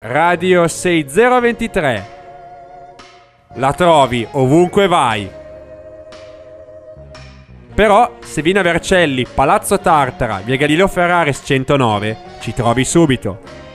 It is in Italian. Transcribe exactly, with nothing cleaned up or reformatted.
Radio sei zero due tre. La trovi ovunque vai. Però, se vieni a Vercelli, Palazzo Tartara, via Galileo Ferraris centonove, ci trovi subito.